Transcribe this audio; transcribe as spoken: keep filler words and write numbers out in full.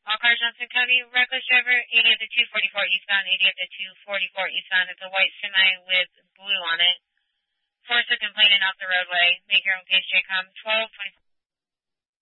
All cars, Johnson County, reckless driver, eighty at the two forty-four eastbound, eighty at the two forty-four eastbound. It's a white semi with blue on it. Force a complainant off the roadway. Make your own case, J COM twelve twenty-four.